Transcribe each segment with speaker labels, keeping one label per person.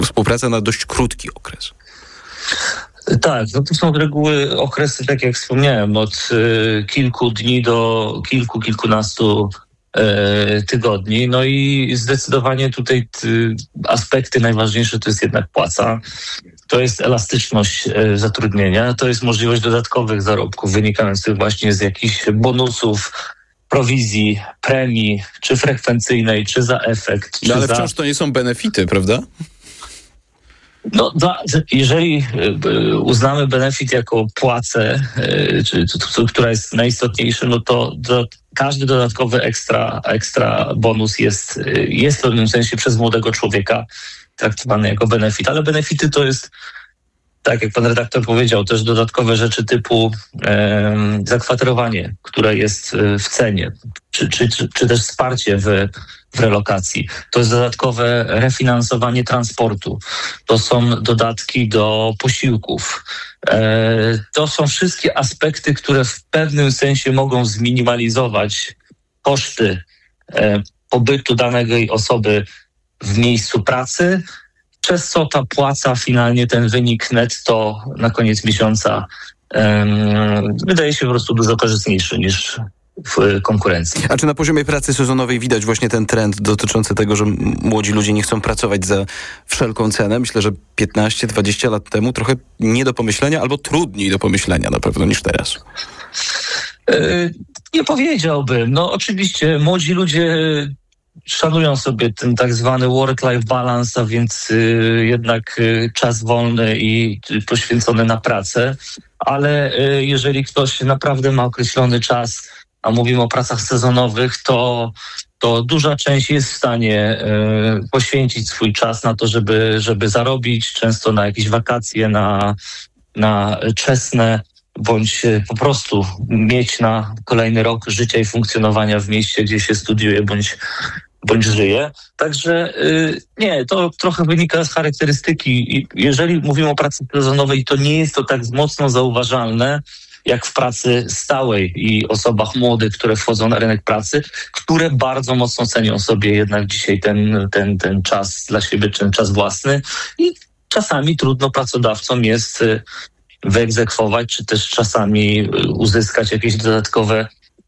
Speaker 1: współpraca na dość krótki okres.
Speaker 2: Tak, no to są z reguły okresy, tak jak wspomniałem, od kilku dni do kilkunastu tygodni. No i zdecydowanie tutaj aspekty najważniejsze to jest jednak płaca. To jest elastyczność zatrudnienia, to jest możliwość dodatkowych zarobków wynikających właśnie z jakichś bonusów, prowizji, premii, czy frekwencyjnej, czy za efekt.
Speaker 1: No ale wciąż to nie są benefity, prawda?
Speaker 2: No, jeżeli uznamy benefit jako płacę, która jest najistotniejsza, no to każdy dodatkowy ekstra bonus jest w pewnym sensie przez młodego człowieka traktowany jako benefit. Ale benefity to jest, tak jak pan redaktor powiedział, też dodatkowe rzeczy typu zakwaterowanie, które jest w cenie, czy też wsparcie w relokacji. To jest dodatkowe refinansowanie transportu. To są dodatki do posiłków. To są wszystkie aspekty, które w pewnym sensie mogą zminimalizować koszty pobytu danej osoby w miejscu pracy, przez co ta płaca finalnie, ten wynik netto na koniec miesiąca wydaje się po prostu dużo korzystniejszy niż w konkurencji.
Speaker 1: A czy na poziomie pracy sezonowej widać właśnie ten trend dotyczący tego, że młodzi ludzie nie chcą pracować za wszelką cenę? Myślę, że 15-20 lat temu trochę nie do pomyślenia, albo trudniej do pomyślenia na pewno niż teraz.
Speaker 2: Nie powiedziałbym. No oczywiście młodzi ludzie szanują sobie ten tak zwany work-life balance, a więc jednak czas wolny i poświęcony na pracę, ale jeżeli ktoś naprawdę ma określony czas, a mówimy o pracach sezonowych, to duża część jest w stanie poświęcić swój czas na to, żeby zarobić, często na jakieś wakacje, na czesne, bądź po prostu mieć na kolejny rok życia i funkcjonowania w mieście, gdzie się studiuje bądź żyje. Także nie, to trochę wynika z charakterystyki. Jeżeli mówimy o pracy sezonowej, to nie jest to tak mocno zauważalne, jak w pracy stałej i osobach młodych, które wchodzą na rynek pracy, które bardzo mocno cenią sobie jednak dzisiaj ten czas dla siebie, ten czas własny i czasami trudno pracodawcom jest wyegzekwować, czy też czasami uzyskać jakieś dodatkowe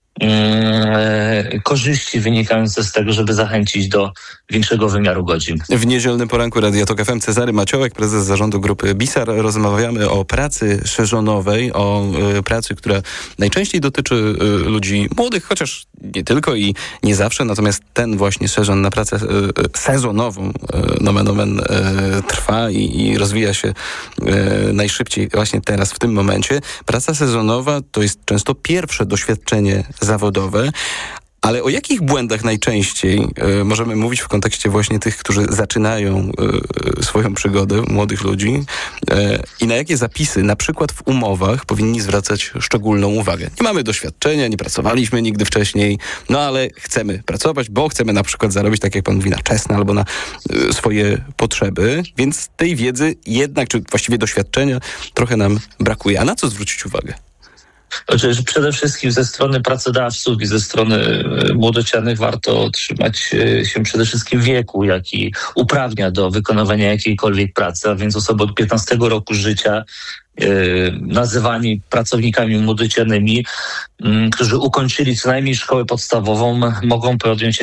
Speaker 2: korzyści wynikające z tego, żeby zachęcić do większego wymiaru godzin.
Speaker 1: W niedzielnym poranku Radia Tok FM Cezary Maciołek, prezes zarządu grupy BISAR. Rozmawiamy o pracy sezonowej, o pracy, która najczęściej dotyczy ludzi młodych, chociaż nie tylko i nie zawsze, natomiast ten właśnie sezon na pracę sezonową nomen omen trwa i rozwija się najszybciej właśnie teraz, w tym momencie. Praca sezonowa to jest często pierwsze doświadczenie zawodowe, ale o jakich błędach najczęściej możemy mówić w kontekście właśnie tych, którzy zaczynają swoją przygodę, młodych ludzi i na jakie zapisy, na przykład w umowach, powinni zwracać szczególną uwagę? Nie mamy doświadczenia, nie pracowaliśmy nigdy wcześniej, no ale chcemy pracować, bo chcemy na przykład zarobić, tak jak pan mówi, na czesne albo na swoje potrzeby, więc tej wiedzy jednak, czy właściwie doświadczenia trochę nam brakuje. A na co zwrócić uwagę?
Speaker 2: Znaczy, przede wszystkim ze strony pracodawców i ze strony młodocianych warto trzymać się przede wszystkim wieku, jaki uprawnia do wykonywania jakiejkolwiek pracy, a więc osoby od 15 roku życia nazywani pracownikami młodocianymi, którzy ukończyli co najmniej szkołę podstawową, mogą podjąć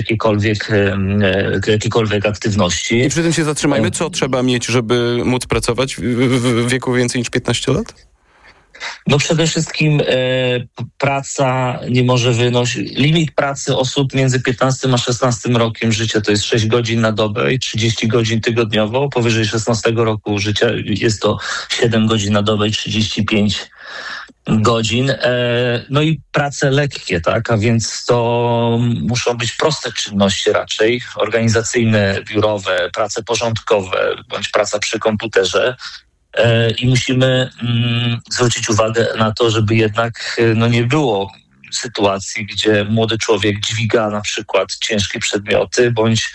Speaker 2: jakiekolwiek aktywności.
Speaker 1: I przy tym się zatrzymajmy. Co trzeba mieć, żeby móc pracować w wieku więcej niż 15 lat?
Speaker 2: No przede wszystkim praca nie może wynosić... Limit pracy osób między 15 a 16 rokiem życia to jest 6 godzin na dobę i 30 godzin tygodniowo. Powyżej 16 roku życia jest to 7 godzin na dobę i 35 godzin. No i prace lekkie, tak? A więc to muszą być proste czynności raczej, organizacyjne, biurowe, prace porządkowe bądź praca przy komputerze. I musimy zwrócić uwagę na to, żeby jednak nie było sytuacji, gdzie młody człowiek dźwiga na przykład ciężkie przedmioty, bądź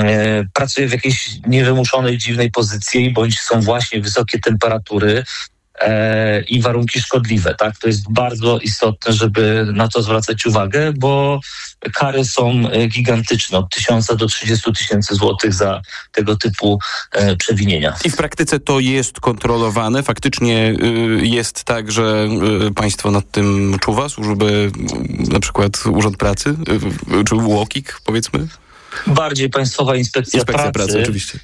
Speaker 2: pracuje w jakiejś niewymuszonej, dziwnej pozycji, bądź są właśnie wysokie temperatury. i warunki szkodliwe. Tak? To jest bardzo istotne, żeby na to zwracać uwagę, bo kary są gigantyczne, od 1000 do 30 000 złotych za tego typu przewinienia.
Speaker 1: I w praktyce to jest kontrolowane? Faktycznie jest tak, że państwo nad tym czuwa? Służby, na przykład Urząd Pracy, czy UOKiK, powiedzmy?
Speaker 2: Bardziej Państwowa Inspekcja Pracy,
Speaker 1: oczywiście.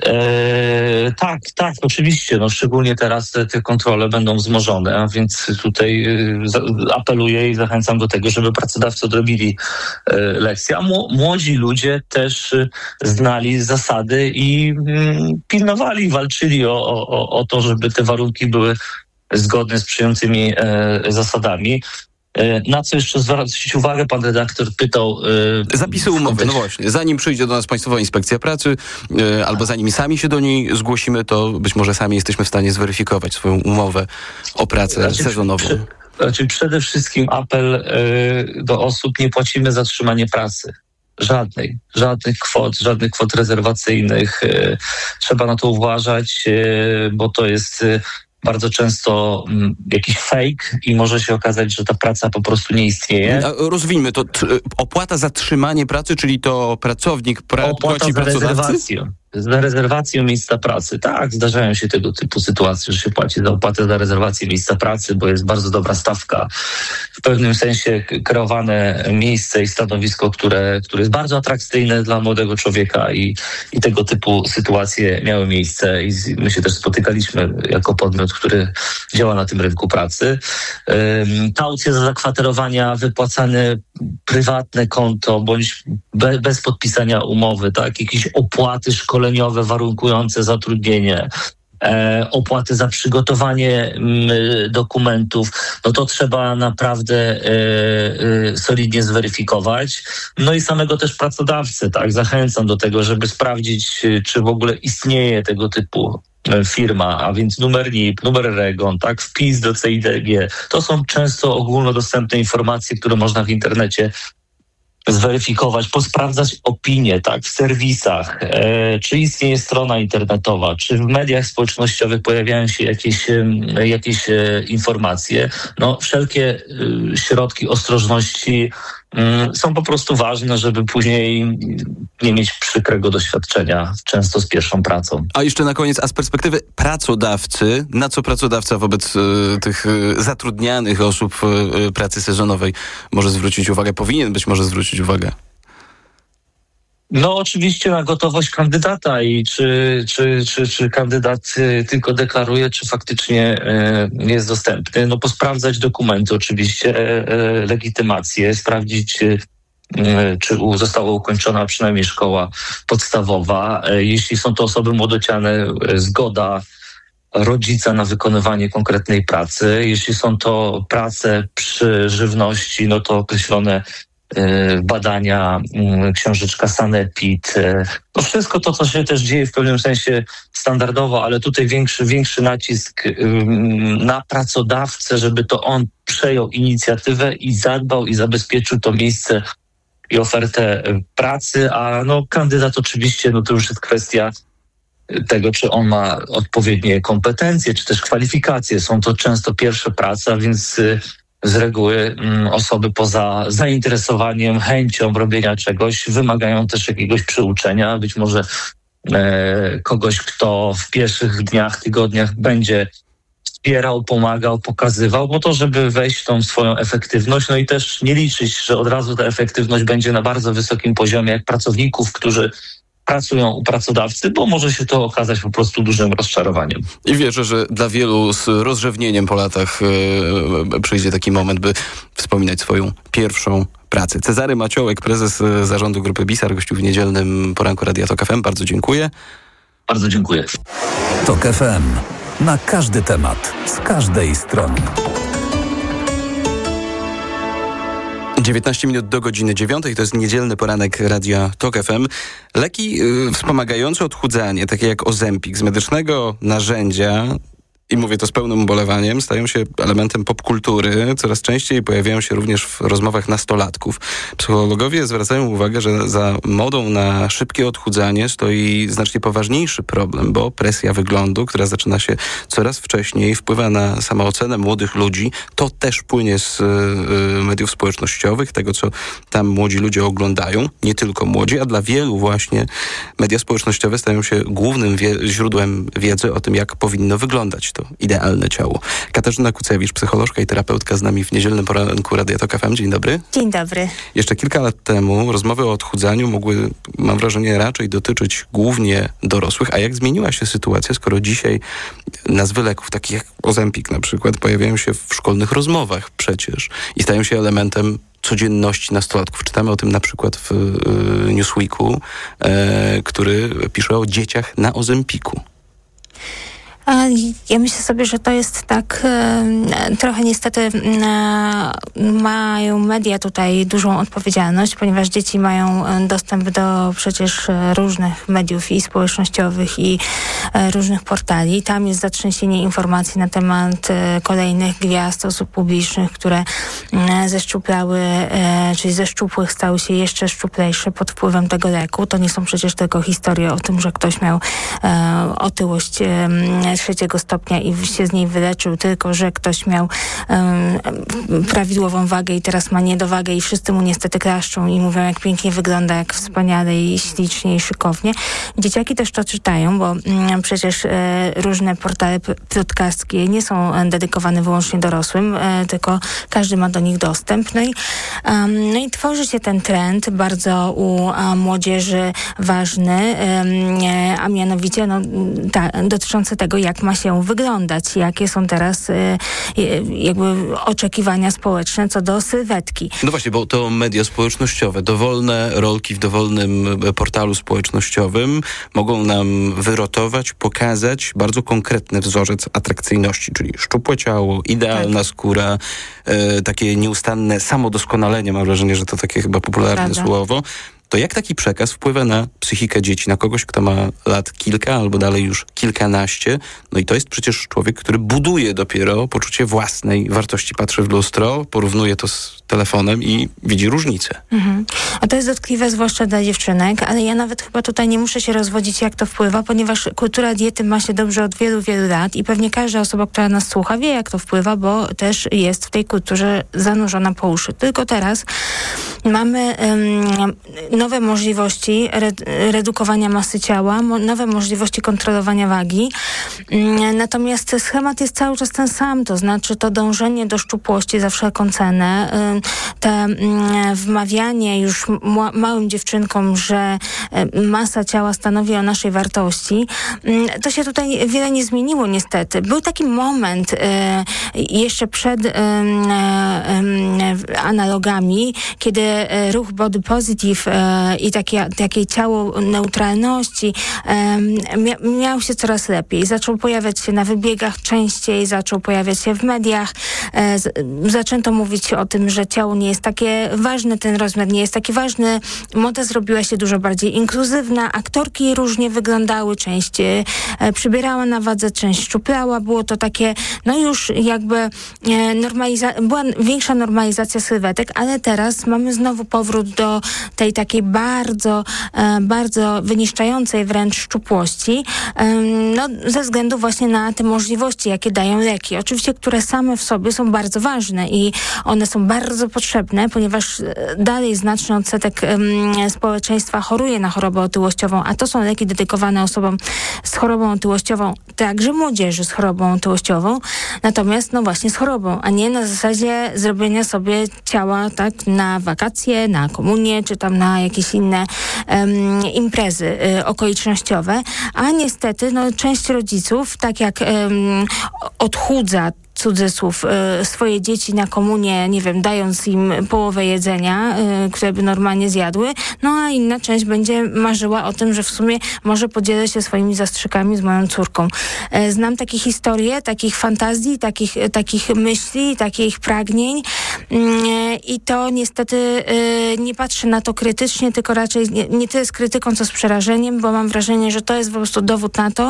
Speaker 2: Tak, oczywiście. No, szczególnie teraz te kontrole będą wzmożone, a więc tutaj apeluję i zachęcam do tego, żeby pracodawcy odrobili lekcje, a młodzi ludzie też znali zasady i pilnowali, walczyli o to, żeby te warunki były zgodne z przyjętymi zasadami. Na co jeszcze zwrócić uwagę, pan redaktor pytał...
Speaker 1: Zapisy umowy, no właśnie. Zanim przyjdzie do nas Państwowa Inspekcja Pracy, albo zanim sami się do niej zgłosimy, to być może sami jesteśmy w stanie zweryfikować swoją umowę o pracę sezonową.
Speaker 2: Przede wszystkim apel do osób: nie płacimy za trzymanie pracy. Żadnych kwot rezerwacyjnych. Trzeba na to uważać, bo to jest bardzo często jakiś fake i może się okazać, że ta praca po prostu nie istnieje.
Speaker 1: Rozwijmy to. Opłata za trzymanie pracy, czyli to pracownik płaci pracodawcy?
Speaker 2: Za rezerwację miejsca pracy. Tak, zdarzają się tego typu sytuacje, że się płaci za opłatę za rezerwację miejsca pracy, bo jest bardzo dobra stawka. W pewnym sensie kreowane miejsce i stanowisko, które jest bardzo atrakcyjne dla młodego człowieka i tego typu sytuacje miały miejsce i my się też spotykaliśmy jako podmiot, który działa na tym rynku pracy. Kaucje za zakwaterowania, wypłacane prywatne konto bądź bez podpisania umowy, tak? Jakieś opłaty szkoleniowe warunkujące zatrudnienie, opłaty za przygotowanie dokumentów, no to trzeba naprawdę solidnie zweryfikować. No i samego też pracodawcę, tak? Zachęcam do tego, żeby sprawdzić, czy w ogóle istnieje tego typu firma, a więc numer NIP, numer REGON, tak, wpis do CIDG. To są często ogólnodostępne informacje, które można w internecie zweryfikować, posprawdzać opinie, tak, w serwisach, czy istnieje strona internetowa, czy w mediach społecznościowych pojawiają się jakieś informacje. No, wszelkie środki ostrożności są po prostu ważne, żeby później nie mieć przykrego doświadczenia, często z pierwszą pracą.
Speaker 1: A jeszcze na koniec, a z perspektywy pracodawcy, na co pracodawca wobec tych zatrudnianych osób pracy sezonowej może zwrócić uwagę, powinien być może zwrócić uwagę?
Speaker 2: No oczywiście na gotowość kandydata i czy kandydat tylko deklaruje, czy faktycznie jest dostępny. No posprawdzać dokumenty oczywiście, legitymację, sprawdzić, czy została ukończona przynajmniej szkoła podstawowa. Jeśli są to osoby młodociane, zgoda rodzica na wykonywanie konkretnej pracy. Jeśli są to prace przy żywności, no to określone badania, książeczka Sanepid, no wszystko to, co się też dzieje w pewnym sensie standardowo, ale tutaj większy nacisk na pracodawcę, żeby to on przejął inicjatywę i zadbał i zabezpieczył to miejsce i ofertę pracy, a no kandydat oczywiście, no to już jest kwestia tego, czy on ma odpowiednie kompetencje, czy też kwalifikacje. Są to często pierwsze prace, a więc z reguły osoby poza zainteresowaniem, chęcią robienia czegoś wymagają też jakiegoś przyuczenia, być może kogoś, kto w pierwszych dniach, tygodniach będzie wspierał, pomagał, pokazywał, bo to, żeby wejść w tą swoją efektywność, no i też nie liczyć, że od razu ta efektywność będzie na bardzo wysokim poziomie, jak pracowników, którzy pracują u pracodawcy, bo może się to okazać po prostu dużym rozczarowaniem.
Speaker 1: I wierzę, że dla wielu z rozrzewnieniem po latach przyjdzie taki moment, by wspominać swoją pierwszą pracę. Cezary Maciołek, prezes zarządu Grupy Bisar, gościu w niedzielnym poranku Radia Tok FM. Bardzo dziękuję.
Speaker 2: Bardzo dziękuję.
Speaker 3: Tok FM. Na każdy temat, z każdej strony.
Speaker 1: 19 minut do godziny 9, to jest niedzielny poranek Radia Tok FM. Leki wspomagające odchudzanie, takie jak Ozempik, z medycznego narzędzia i mówię to z pełnym ubolewaniem, stają się elementem popkultury. Coraz częściej pojawiają się również w rozmowach nastolatków. Psychologowie zwracają uwagę, że za modą na szybkie odchudzanie stoi znacznie poważniejszy problem, bo presja wyglądu, która zaczyna się coraz wcześniej, wpływa na samoocenę młodych ludzi. To też płynie z mediów społecznościowych, tego co tam młodzi ludzie oglądają. Nie tylko młodzi, a dla wielu właśnie media społecznościowe stają się głównym źródłem wiedzy o tym, jak powinno wyglądać to idealne ciało. Katarzyna Kucewicz, psycholożka i terapeutka z nami w niedzielnym poranku Radia Tok FM. Dzień dobry.
Speaker 4: Dzień dobry.
Speaker 1: Jeszcze kilka lat temu rozmowy o odchudzaniu mogły, mam wrażenie, raczej dotyczyć głównie dorosłych. A jak zmieniła się sytuacja, skoro dzisiaj nazwy leków, takich jak Ozempik na przykład, pojawiają się w szkolnych rozmowach przecież i stają się elementem codzienności nastolatków. Czytamy o tym na przykład w Newsweeku, który pisze o dzieciach na Ozempiku.
Speaker 4: Ja myślę sobie, że to jest tak trochę niestety mają media tutaj dużą odpowiedzialność, ponieważ dzieci mają dostęp do przecież różnych mediów i społecznościowych i różnych portali. Tam jest zatrzęsienie informacji na temat kolejnych gwiazd, osób publicznych, które zeszczuplały, czyli ze szczupłych stały się jeszcze szczuplejsze pod wpływem tego leku. To nie są przecież tylko historie o tym, że ktoś miał otyłość 3. stopnia i się z niej wyleczył, tylko że ktoś miał prawidłową wagę i teraz ma niedowagę i wszyscy mu niestety klaszczą i mówią, jak pięknie wygląda, jak wspaniale i ślicznie i szykownie. Dzieciaki też to czytają, bo przecież różne portale plotkarskie nie są dedykowane wyłącznie dorosłym, tylko każdy ma do nich dostęp. No i tworzy się ten trend bardzo u młodzieży ważny, a mianowicie dotyczący tego, jak ma się wyglądać, jakie są teraz jakby oczekiwania społeczne co do sylwetki.
Speaker 1: No właśnie, bo to media społecznościowe, dowolne rolki w dowolnym portalu społecznościowym mogą nam wyrotować, pokazać bardzo konkretny wzorzec atrakcyjności, czyli szczupłe ciało, idealna skóra, takie nieustanne samodoskonalenie, mam wrażenie, że to takie chyba popularne słowo. To jak taki przekaz wpływa na psychikę dzieci, na kogoś, kto ma lat kilka albo dalej już kilkanaście? No i to jest przecież człowiek, który buduje dopiero poczucie własnej wartości. Patrzy w lustro, porównuje to z telefonem i widzi różnicę.
Speaker 4: A to jest dotkliwe zwłaszcza dla dziewczynek, ale ja nawet chyba tutaj nie muszę się rozwodzić, jak to wpływa, ponieważ kultura diety ma się dobrze od wielu, wielu lat i pewnie każda osoba, która nas słucha, wie, jak to wpływa, bo też jest w tej kulturze zanurzona po uszy. Tylko teraz mamy nowe możliwości redukowania masy ciała, nowe możliwości kontrolowania wagi. Natomiast schemat jest cały czas ten sam, to znaczy to dążenie do szczupłości za wszelką cenę, te wmawianie już małym dziewczynkom, że masa ciała stanowi o naszej wartości, to się tutaj wiele nie zmieniło niestety. Był taki moment jeszcze przed analogami, kiedy ruch body positive i takie ciało neutralności miał się coraz lepiej. Zaczął pojawiać się na wybiegach częściej, zaczął pojawiać się w mediach. Zaczęto mówić o tym, że ciało nie jest takie ważne, ten rozmiar nie jest taki ważny. Moda zrobiła się dużo bardziej inkluzywna. Aktorki różnie wyglądały, część przybierała na wadze, część szczuplała. Było to takie, no już jakby była większa normalizacja sylwetek, ale teraz mamy znowu powrót do tej takiej bardzo, bardzo wyniszczającej wręcz szczupłości, ze względu właśnie na te możliwości, jakie dają leki. Oczywiście, które same w sobie są bardzo ważne i one są bardzo potrzebne, ponieważ dalej znaczny odsetek społeczeństwa choruje na chorobę otyłościową, a to są leki dedykowane osobom z chorobą otyłościową, także młodzieży z chorobą otyłościową, natomiast no właśnie z chorobą, a nie na zasadzie zrobienia sobie ciała tak na wakacje, na komunię, czy tam na jakieś inne imprezy okolicznościowe, a niestety no, część rodziców, tak jak odchudza cudzysłów, swoje dzieci na komunię, nie wiem, dając im połowę jedzenia, które by normalnie zjadły, no a inna część będzie marzyła o tym, że w sumie może podzielę się swoimi zastrzykami z moją córką. Znam takie historie, takich fantazji, takich myśli, takich pragnień i to niestety nie patrzę na to krytycznie, tylko raczej nie tyle z krytyką, co z przerażeniem, bo mam wrażenie, że to jest po prostu dowód na to,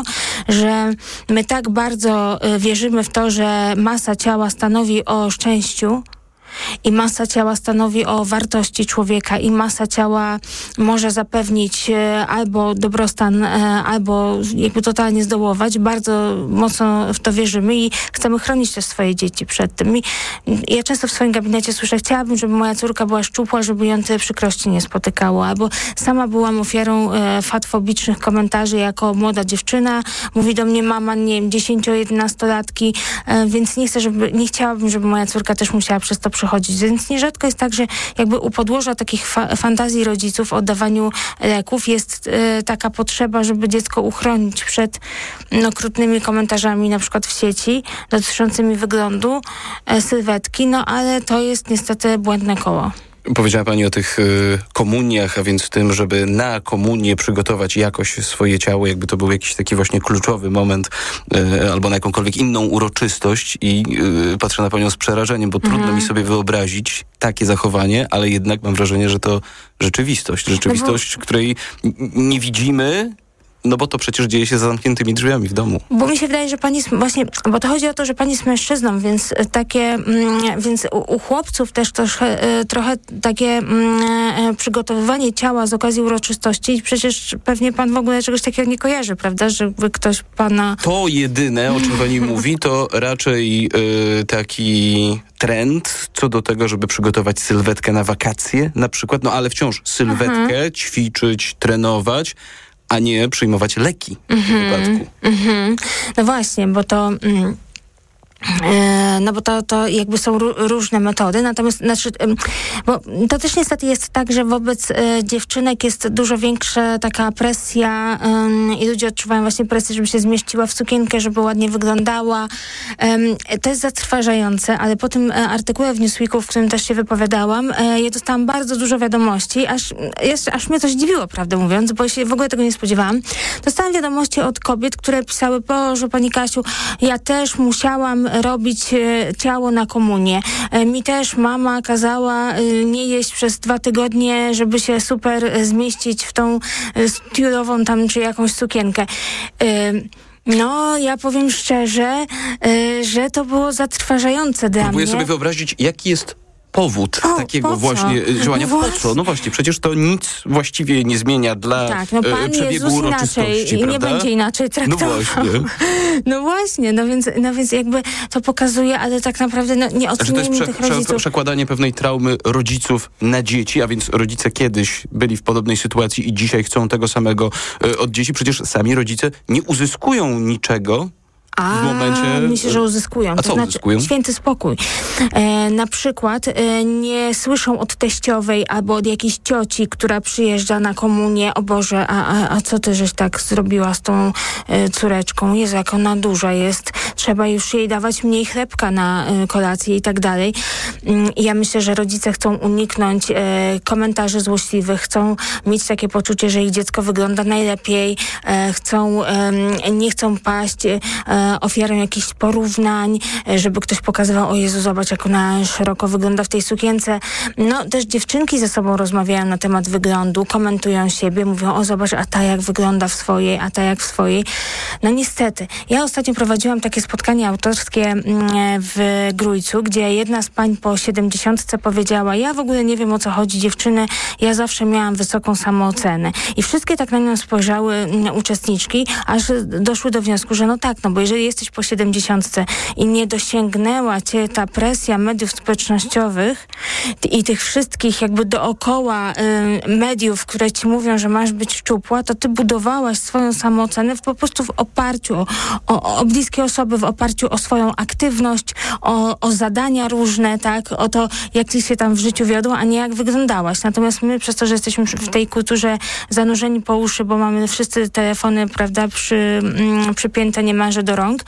Speaker 4: że my tak bardzo wierzymy w to, że masa ciała stanowi o szczęściu, i masa ciała stanowi o wartości człowieka i masa ciała może zapewnić albo dobrostan, albo jakby totalnie zdołować. Bardzo mocno w to wierzymy i chcemy chronić też swoje dzieci przed tym. I ja często w swoim gabinecie słyszę, chciałabym, żeby moja córka była szczupła, żeby ją tyle przykrości nie spotykało. Albo sama byłam ofiarą fatfobicznych komentarzy jako młoda dziewczyna. Mówi do mnie mama, nie wiem, 10-11-latki, więc nie chciałabym, żeby moja córka też musiała przez to przechodzić. Więc nierzadko jest tak, że jakby u podłoża takich fantazji rodziców o dawaniu leków jest taka potrzeba, żeby dziecko uchronić przed okrutnymi komentarzami na przykład w sieci dotyczącymi wyglądu, sylwetki, ale to jest niestety błędne koło.
Speaker 1: Powiedziała pani o tych komuniach, a więc tym, żeby na komunię przygotować jakoś swoje ciało, jakby to był jakiś taki właśnie kluczowy moment albo na jakąkolwiek inną uroczystość i patrzę na panią z przerażeniem, bo trudno mi sobie wyobrazić takie zachowanie, ale jednak mam wrażenie, że to rzeczywistość, której nie widzimy. No bo to przecież dzieje się za zamkniętymi drzwiami w domu. Bo
Speaker 4: mi się wydaje, że pani właśnie, bo to chodzi o to, że pani jest mężczyzną, więc więc u chłopców też trochę takie przygotowywanie ciała z okazji uroczystości, przecież pewnie pan w ogóle czegoś takiego nie kojarzy, prawda, żeby ktoś pana...
Speaker 1: To jedyne, o czym pani mówi, to raczej taki trend co do tego, żeby przygotować sylwetkę na wakacje na przykład, ale wciąż sylwetkę, ćwiczyć, trenować, a nie przyjmować leki w tym wypadku.
Speaker 4: No właśnie, bo to... bo to jakby są różne metody, natomiast bo to też niestety jest tak, że wobec dziewczynek jest dużo większa taka presja i ludzie odczuwają właśnie presję, żeby się zmieściła w sukienkę, żeby ładnie wyglądała. To jest zatrważające, ale po tym artykule w Newsweeku, w którym też się wypowiadałam, ja dostałam bardzo dużo wiadomości, aż mnie to zdziwiło, prawdę mówiąc, bo się w ogóle tego nie spodziewałam. Dostałam wiadomości od kobiet, które pisały: Boże, pani Kasiu, ja też musiałam robić ciało na komunię. Mi też mama kazała nie jeść przez 2 tygodnie, żeby się super zmieścić w tą tiurową tam czy jakąś sukienkę. Ja powiem szczerze, że to było zatrważające dla mnie.
Speaker 1: Próbuję sobie wyobrazić, jaki jest powód takiego właśnie działania. Po co? No właśnie, przecież to nic właściwie nie zmienia dla przebiegu uroczystości,
Speaker 4: i nie będzie inaczej traktował. No właśnie, więc jakby to pokazuje, ale tak naprawdę nie ocenimy tych rodziców.
Speaker 1: Przekładanie pewnej traumy rodziców na dzieci, a więc rodzice kiedyś byli w podobnej sytuacji i dzisiaj chcą tego samego od dzieci. Przecież sami rodzice nie uzyskują niczego w momencie...
Speaker 4: Myślę, że uzyskują.
Speaker 1: A co uzyskują?
Speaker 4: Święty spokój. Na przykład nie słyszą od teściowej albo od jakiejś cioci, która przyjeżdża na komunię: o Boże, a co ty żeś tak zrobiła z tą córeczką? Jezu, jak ona duża jest. Trzeba już jej dawać mniej chlebka na kolację i tak dalej. I ja myślę, że rodzice chcą uniknąć komentarzy złośliwych, chcą mieć takie poczucie, że ich dziecko wygląda najlepiej, nie chcą paść ofiarą jakichś porównań, żeby ktoś pokazywał: o Jezu, zobacz, jak ona szeroko wygląda w tej sukience. Też dziewczynki ze sobą rozmawiają na temat wyglądu, komentują siebie, mówią: o zobacz, a ta jak wygląda w swojej, a ta jak w swojej. Niestety. Ja ostatnio prowadziłam takie spotkanie autorskie w Grójcu, gdzie jedna z pań po 70 powiedziała: ja w ogóle nie wiem, o co chodzi, dziewczyny, ja zawsze miałam wysoką samoocenę. I wszystkie tak na nią spojrzały, uczestniczki, aż doszły do wniosku, że bo jeżeli jesteś po 70 i nie dosięgnęła cię ta presja mediów społecznościowych i tych wszystkich jakby dookoła mediów, które ci mówią, że masz być szczupła, to ty budowałaś swoją samoocenę po prostu w oparciu o bliskie osoby, w oparciu o swoją aktywność, o zadania różne, tak, o to, jak ci się tam w życiu wiodło, a nie jak wyglądałaś. Natomiast my, przez to, że jesteśmy w tej kulturze zanurzeni po uszy, bo mamy wszyscy telefony, prawda, przypięte niemalże do rąk,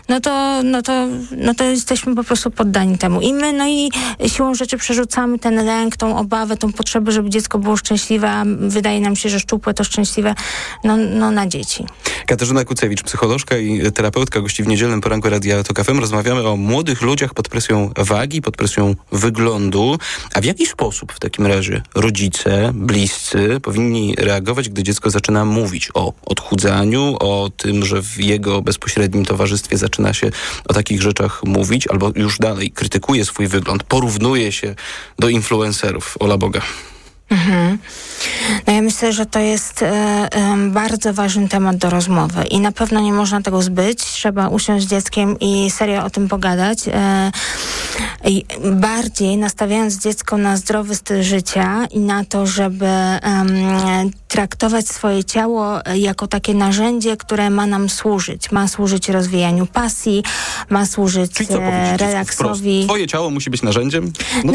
Speaker 4: to jesteśmy po prostu poddani temu. I my, i siłą rzeczy przerzucamy ten lęk, tą obawę, tą potrzebę, żeby dziecko było szczęśliwe, a wydaje nam się, że szczupłe to szczęśliwe, na dzieci.
Speaker 1: Katarzyna Kucewicz Markiewicz, psycholożka i terapeutka, gości w niedzielnym poranku Radia Tok FM. Rozmawiamy o młodych ludziach pod presją wagi, pod presją wyglądu. A w jaki sposób w takim razie rodzice, bliscy powinni reagować, gdy dziecko zaczyna mówić o odchudzaniu, o tym, że w jego bezpośrednim towarzystwie zaczyna się o takich rzeczach mówić, albo już dalej krytykuje swój wygląd, porównuje się do influencerów. Ola Boga.
Speaker 4: No ja myślę, że to jest bardzo ważny temat do rozmowy i na pewno nie można tego zbyć. Trzeba usiąść z dzieckiem i serio o tym pogadać. I bardziej nastawiając dziecko na zdrowy styl życia i na to, żeby traktować swoje ciało jako takie narzędzie, które ma nam służyć. Ma służyć rozwijaniu pasji, ma służyć relaksowi.
Speaker 1: Twoje ciało musi być narzędziem?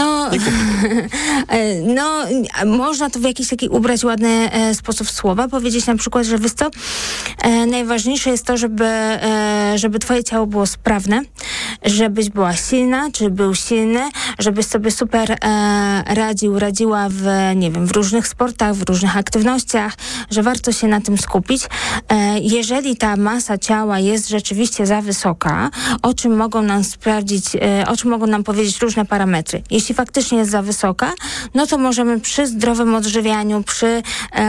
Speaker 4: Można to w jakiś taki ubrać ładny sposób słowa. Powiedzieć na przykład, że wiesz co, najważniejsze jest to, żeby twoje ciało było sprawne, żebyś była silna, czy był silny, żebyś sobie super radziła w różnych sportach, w różnych aktywnościach, że warto się na tym skupić. Jeżeli ta masa ciała jest rzeczywiście za wysoka, o czym mogą nam powiedzieć różne parametry. Jeśli faktycznie jest za wysoka, no to możemy przy zdrowym odżywianiu, przy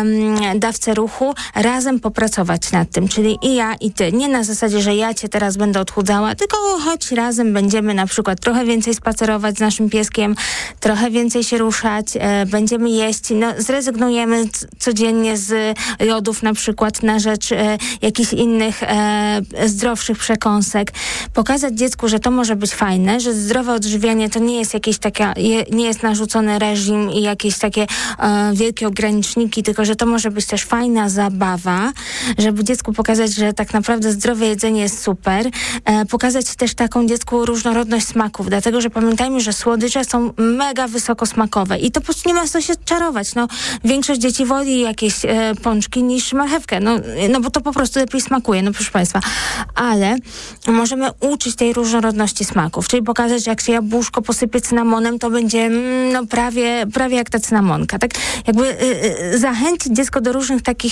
Speaker 4: dawce ruchu razem popracować nad tym. Czyli i ja, i ty. Nie na zasadzie, że ja cię teraz będę odchudzała, tylko choć razem będziemy na przykład trochę więcej spacerować z naszym pieskiem, trochę więcej się ruszać, będziemy jeść, zrezygnujemy codziennie z lodów na przykład na rzecz jakichś innych zdrowszych przekąsek. Pokazać dziecku, że to może być fajne, że zdrowe odżywianie to nie jest nie jest narzucony reżim i jakieś takie wielkie ograniczniki, tylko że to może być też fajna zabawa, żeby dziecku pokazać, że tak naprawdę zdrowe jedzenie jest super. Pokazać też taką dziecku różnorodność smaków, dlatego, że pamiętajmy, że słodycze są mega wysokosmakowe i to po prostu nie ma co się czarować. Większość dzieci woli jakieś pączki niż marchewkę, bo to po prostu lepiej smakuje, proszę Państwa. Ale możemy uczyć tej różnorodności smaków, czyli pokazać, że jak się jabłuszko posypie cynamonem, to będzie prawie jak ta cynamonka. Tak jakby zachęcić dziecko do różnych takich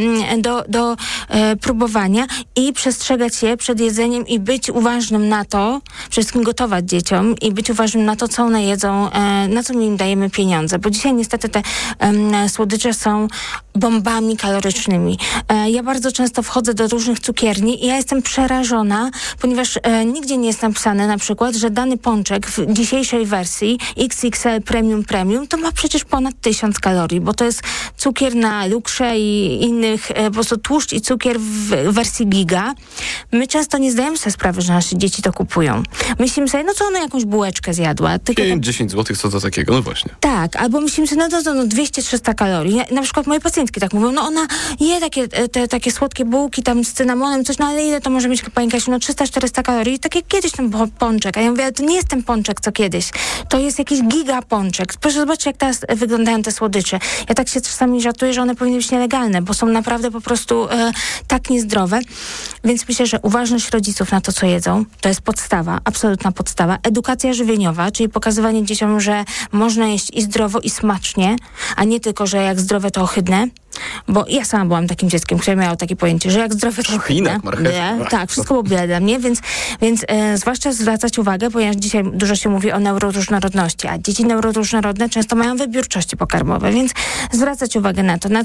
Speaker 4: do próbowania i przestrzegać je przed jedzeniem i być uważnym na to, przede wszystkim gotować dzieciom i być uważnym na to, co one jedzą, na co my im dajemy pieniądze, bo dzisiaj niestety te słodycze są bombami kalorycznymi. Ja bardzo często wchodzę do różnych cukierni i ja jestem przerażona, ponieważ nigdzie nie jest napisane na przykład, że dany pączek w dzisiejszej wersji XXL Premium to ma przecież ponad 1000 kalorii, bo to jest cukier na lukrze i innych, po prostu tłuszcz i cukier w wersji giga. My często nie zdajemy sobie sprawy, że nasze dzieci to kupują. Myślimy sobie, co ona jakąś bułeczkę zjadła.
Speaker 1: 5-10 zł, co to takiego? No właśnie.
Speaker 4: Tak, albo myślimy sobie, 200-300 kalorii. Na przykład moje pacjentki tak mówią, ona je takie słodkie bułki tam z cynamonem, coś, ale ile to może mieć pani Kasiu? 300-400 kalorii. Tak jak kiedyś ten pączek. A ja mówię, ale to nie jest ten pączek, co kiedyś. To jest jakiś gigapączek. Proszę zobaczyć, jak teraz wyglądają te słodycze. Ja tak się czasami żartuję, że one powinny być nielegalne, bo są naprawdę po prostu tak niezdrowe. Więc myślę, że uważność rodziców na to, co jedzą, to jest podstawa, absolutna podstawa. Edukacja żywieniowa, czyli pokazywanie dzieciom, że można jeść i zdrowo, i smacznie, a nie tylko, że jak zdrowe, to ohydne. Bo ja sama byłam takim dzieckiem, które miało takie pojęcie, że jak zdrowe, to ohydne. Tak, wszystko było byle dla mnie, więc zwłaszcza zwracać uwagę, ponieważ dzisiaj dużo się mówi o neuroróżnorodności, a dzieci neuroróżnorodne często mają wybiórczości pokarmowe, więc zwracać uwagę na to,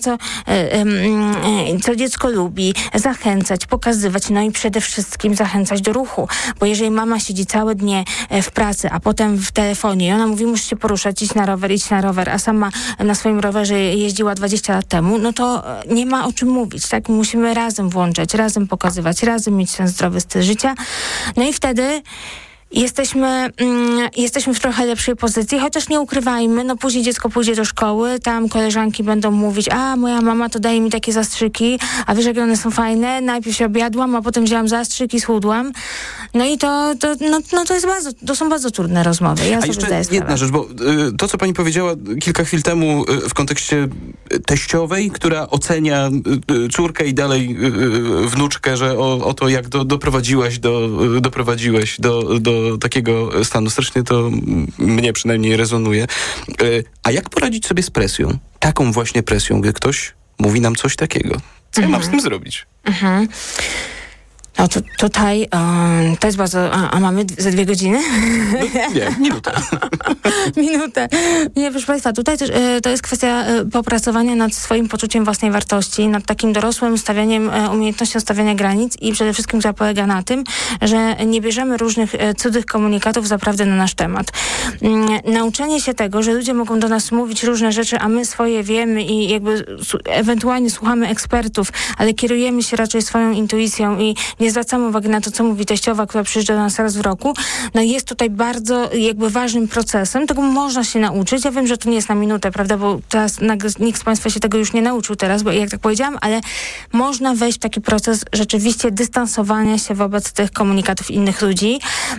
Speaker 4: co dziecko lubi, zachęcać, pokazywać, i przede wszystkim zachęcać do ruchu, bo jeżeli mama siedzi całe dnie w pracy, a potem w telefonie i ona mówi, musisz się poruszać, idź na rower, a sama na swoim rowerze jeździła 20 lat temu, to nie ma o czym mówić, tak? Musimy razem włączać, razem pokazywać, razem mieć ten zdrowy styl życia. I wtedy jesteśmy w trochę lepszej pozycji, chociaż nie ukrywajmy, później dziecko pójdzie do szkoły, tam koleżanki będą mówić, moja mama to daje mi takie zastrzyki, a wiesz, jakie one są fajne, najpierw się objadłam, a potem wzięłam zastrzyk i schudłam. I to są bardzo trudne rozmowy. Ja
Speaker 1: a jeszcze jedna rzecz, bo to, co pani powiedziała kilka chwil temu w kontekście teściowej, która ocenia córkę i dalej wnuczkę, że o to, jak doprowadziłeś do takiego stanu. Strasznie to mnie przynajmniej rezonuje. A jak poradzić sobie z presją? Taką właśnie presją, gdy ktoś mówi nam coś takiego. Co ja mam z tym zrobić?
Speaker 4: Mhm. No to tutaj to jest bardzo... A mamy ze 2 godziny?
Speaker 1: Nie, minutę.
Speaker 4: Minutę. Nie, proszę Państwa, tutaj też, to jest kwestia popracowania nad swoim poczuciem własnej wartości, nad takim dorosłym umiejętnością stawiania granic i przede wszystkim, która polega na tym, że nie bierzemy różnych cudzych komunikatów za prawdę na nasz temat. Nauczenie się tego, że ludzie mogą do nas mówić różne rzeczy, a my swoje wiemy i jakby ewentualnie słuchamy ekspertów, ale kierujemy się raczej swoją intuicją i nie zwracamy uwagi na to, co mówi teściowa, która przyjeżdża do nas raz w roku, no jest tutaj bardzo jakby ważnym procesem. Tego można się nauczyć. Ja wiem, że to nie jest na minutę, prawda, bo teraz nikt z Państwa się tego już nie nauczył teraz, bo jak tak powiedziałam, ale można wejść w taki proces rzeczywiście dystansowania się wobec tych komunikatów innych ludzi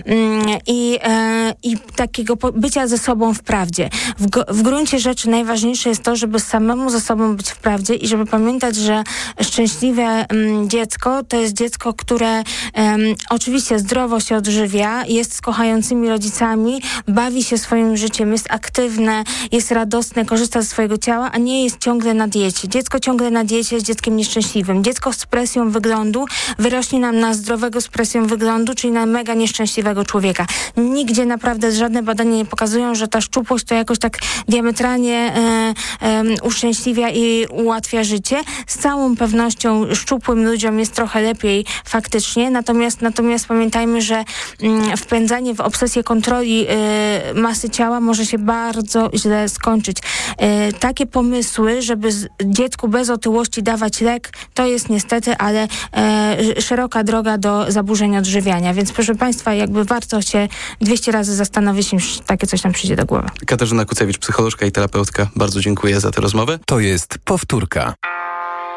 Speaker 4: i takiego bycia ze sobą w prawdzie. W gruncie rzeczy najważniejsze jest to, żeby samemu ze sobą być w prawdzie i żeby pamiętać, że szczęśliwe dziecko to jest dziecko, które oczywiście zdrowo się odżywia, jest z kochającymi rodzicami, bawi się swoim życiem, jest aktywne, jest radosne, korzysta ze swojego ciała, a nie jest ciągle na diecie. Dziecko ciągle na diecie jest dzieckiem nieszczęśliwym. Dziecko z presją wyglądu wyrośnie nam na zdrowego z presją wyglądu, czyli na mega nieszczęśliwego człowieka. Nigdzie naprawdę żadne badania nie pokazują, że ta szczupłość to jakoś tak diametralnie uszczęśliwia i ułatwia życie. Z całą pewnością szczupłym ludziom jest trochę lepiej faktycznie, natomiast pamiętajmy, że wpędzanie w obsesję kontroli masy ciała może się bardzo źle skończyć. Takie pomysły, żeby dziecku bez otyłości dawać lek, to jest niestety, ale szeroka droga do zaburzeń odżywiania, więc proszę Państwa, jakby warto się 200 razy zastanowić, nim takie coś nam przyjdzie do głowy.
Speaker 1: Katarzyna Kucewicz, psycholożka i terapeutka. Bardzo dziękuję za tę rozmowę.
Speaker 3: To jest powtórka.